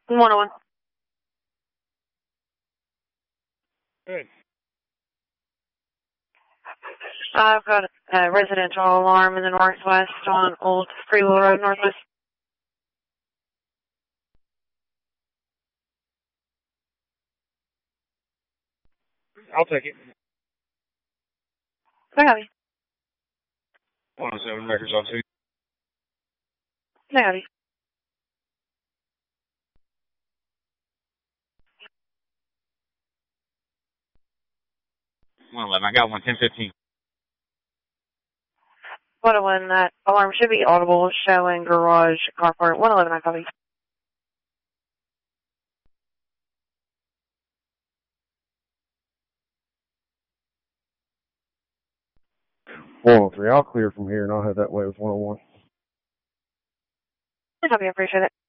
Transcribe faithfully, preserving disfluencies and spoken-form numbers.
one oh one. Good. I've got a residential alarm in the northwest on Old Freewell Road, northwest. I'll take it. I got you. one oh seven records on two. I got you. one eleven. I got one. ten fifteen. one oh one, that alarm should be audible, showing garage, carport. one eleven, I copy. one oh three. I'll clear from here, and I'll head that way with one oh one. I copy, I appreciate it.